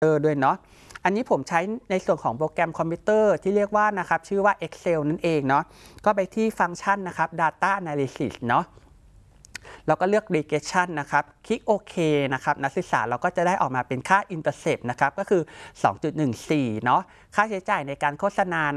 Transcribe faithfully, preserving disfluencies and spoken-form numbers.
เตอร์ด้วยเนาะอันนี้ผมใช้ในส่วนของโปรแกรมคอมพิวเตอร์ที่เรียกว่านะครับชื่อว่า Excel นั่นเองเนาะก็ไปที่ฟังก์ชันนะครับ Data Analysis เนาะเราก็เลือก Regression นะครับคลิกโอเคนะครับนักศึกษาเราก็จะได้ออกมาเป็นค่า Intercept นะครับก็คือ สองจุดหนึ่งสี่ เนาะค่าใช้จ่ายในการโฆษณา